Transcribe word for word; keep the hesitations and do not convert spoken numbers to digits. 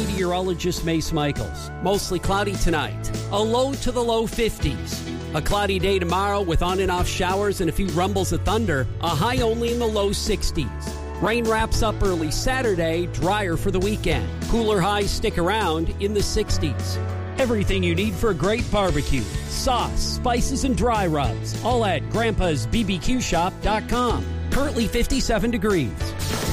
meteorologist Mace Michaels. Mostly cloudy tonight. A low to the low fifties. A cloudy day tomorrow with on and off showers and a few rumbles of thunder. A high only in the low sixties. Rain wraps up early Saturday, drier for the weekend. Cooler highs stick around in the sixties. Everything you need for a great barbecue. Sauce, spices, and dry rubs. All at grandpas b b q shop dot com. Currently fifty-seven degrees.